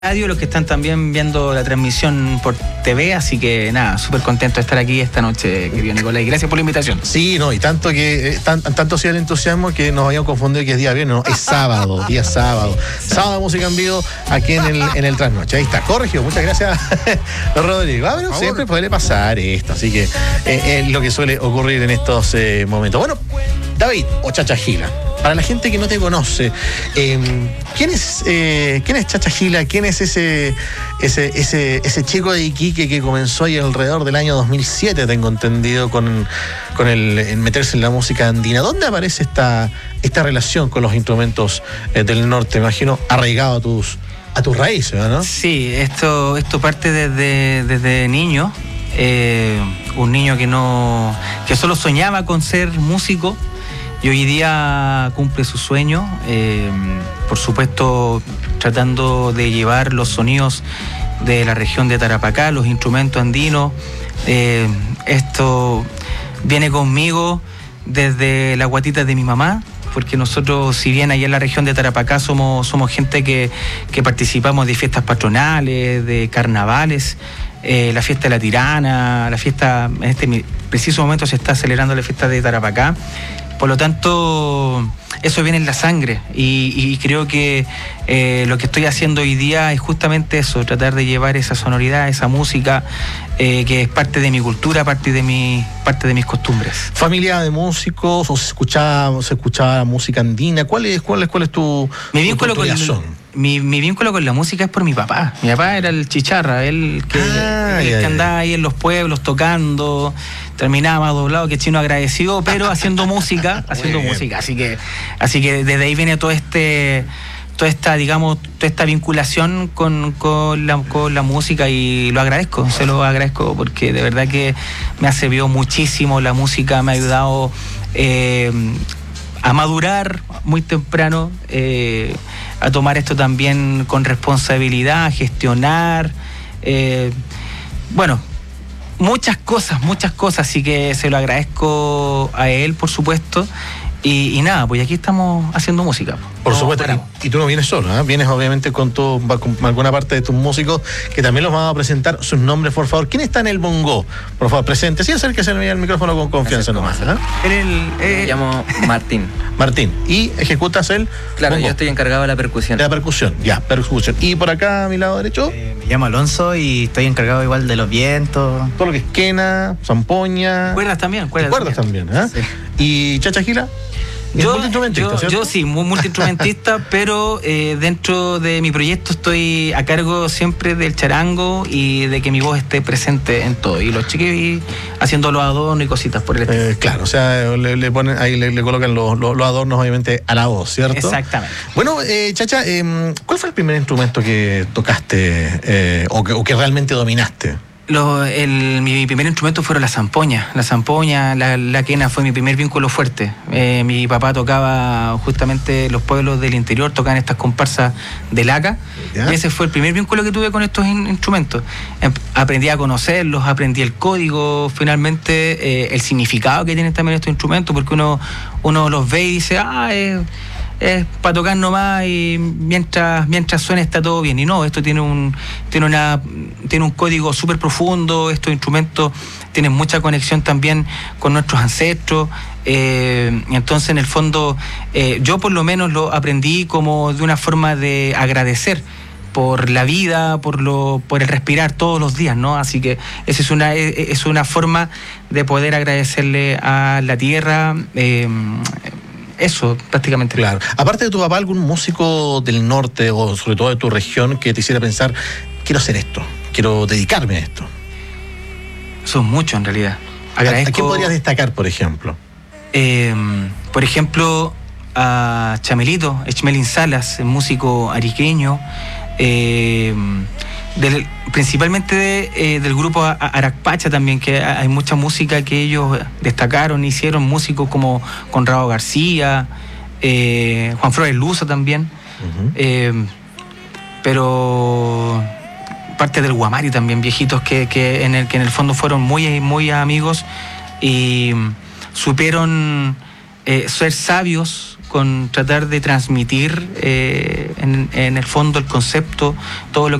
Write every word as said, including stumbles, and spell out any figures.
radio, los que están también viendo la transmisión por T V, así que nada, súper contento de estar aquí esta noche, querido Nicolás, y gracias por la invitación. Sí, no, y tanto que eh, tan, tanto sea el entusiasmo que nos habían confundido que es día viernes, no, es sábado, día sábado. Sábado música en vivo aquí en el, en el Trasnoche. Ahí está, corregido, muchas gracias, Rodrigo. Ah, bueno, siempre puede pasar esto, así que eh, es lo que suele ocurrir en estos eh, momentos. Bueno, David, o Chacha Gila, para la gente que no te conoce, eh, ¿quién es eh, quién es Chacha Gila? ¿Quién es ese, ese, ese, ese chico de Iquique que comenzó ahí alrededor del año dos mil siete, tengo entendido, con, con el, el meterse en la música andina? ¿Dónde aparece esta, esta relación con los instrumentos eh, del norte? Me imagino arraigado a tus, a tus raíces, ¿no? Sí, esto, esto parte desde, desde niño. Eh, un niño que no que solo soñaba con ser músico. Y hoy día cumple su sueño, eh, por supuesto tratando de llevar los sonidos de la región de Tarapacá, los instrumentos andinos. Eh, esto viene conmigo desde la guatita de mi mamá, porque nosotros, si bien allá en la región de Tarapacá somos, somos gente que, que participamos de fiestas patronales, de carnavales, eh, la fiesta de la Tirana, la fiesta, en este preciso momento se está celebrando la fiesta de Tarapacá. Por lo tanto, eso viene en la sangre y, y creo que eh, lo que estoy haciendo hoy día es justamente eso, tratar de llevar esa sonoridad, esa música eh, que es parte de mi cultura, parte de mi, parte de mis costumbres. ¿Familia de músicos o se escuchaba, se escuchaba música andina? ¿Cuál es, cuál es, cuál es tu, mi vínculo tu, tu con mi, mi vínculo con la música es por mi papá. Mi papá era el chicharra, él que, ah, el yeah, que andaba yeah. ahí en los pueblos tocando. Terminaba doblado, que chino agradecido, pero haciendo música, haciendo música. Así que, así que desde ahí viene todo este, toda esta, digamos, toda esta vinculación con, con, la, con la música, y lo agradezco, se lo agradezco porque de verdad que me ha servido muchísimo. La música me ha ayudado eh, a madurar muy temprano, eh, a tomar esto también con responsabilidad, a gestionar. Eh, bueno. Muchas cosas, muchas cosas, así que se lo agradezco a él, por supuesto. Y, y nada, pues aquí estamos haciendo música. Por no, supuesto, y, y tú no vienes solo, ¿eh? Vienes obviamente con, tu, con alguna parte de tus músicos, que también los vamos a presentar sus nombres, por favor. ¿Quién está en el bongo? Por favor, presente. Sí, acérquese al micrófono con confianza nomás. ¿eh? En el, eh, Me llamo Martín. Martín. ¿Y ejecutas el Claro, bongo? Yo estoy encargado de la percusión. De la percusión, ya, percusión. ¿Y por acá, a mi lado derecho? Eh, me llamo Alonso y estoy encargado igual de los vientos. Todo lo que es quena, zampoña. Cuerdas también. Cuerdas, cuerdas también, también ¿eh? Sí. ¿Y Chacha Gila? Yo, yo, yo sí, muy multiinstrumentista, pero eh, dentro de mi proyecto estoy a cargo siempre del charango y de que mi voz esté presente en todo. Y los chiquillos haciendo los adornos y cositas por el estilo. Eh, claro, o sea, le, le ponen ahí le, le colocan los, los, los adornos obviamente a la voz, ¿cierto? Exactamente. Bueno, eh, Chacha, eh, ¿cuál fue el primer instrumento que tocaste eh, o, que, o que realmente dominaste? Lo, el, mi primer instrumento fueron las zampoñas. La zampoña, la, la quena fue mi primer vínculo fuerte. Eh, mi papá tocaba justamente los pueblos del interior, tocaban estas comparsas de laca. ¿Ya? Y ese fue el primer vínculo que tuve con estos in, instrumentos. Eh, aprendí a conocerlos, aprendí el código, finalmente eh, el significado que tienen también estos instrumentos, porque uno, uno los ve y dice, ah, es... es para tocar nomás y mientras mientras suena está todo bien. Y no, esto tiene un tiene una tiene un código súper profundo. Estos instrumentos tienen mucha conexión también con nuestros ancestros. Eh, entonces, en el fondo, eh, yo por lo menos lo aprendí como de una forma de agradecer por la vida, por lo por el respirar todos los días, ¿no? Así que esa es una es una forma de poder agradecerle a la tierra. Eh, Eso, prácticamente. Claro. Aparte de tu papá, ¿algún músico del norte o sobre todo de tu región que te hiciera pensar, quiero hacer esto, quiero dedicarme a esto? Son muchos en realidad. Agradezco... ¿A quién podrías destacar, por ejemplo? Eh, por ejemplo, a Chamelito, Echmelin Salas, músico ariqueño, eh, del, principalmente de, eh, del grupo Aracpacha también, que hay mucha música que ellos destacaron, hicieron músicos como Conrado García, eh, Juan Flores Luzo también, uh-huh. eh, pero parte del Guamari también, viejitos que, que, en el, que en el fondo fueron muy, muy amigos y supieron eh, ser sabios con tratar de transmitir eh, en, en el fondo el concepto, todo lo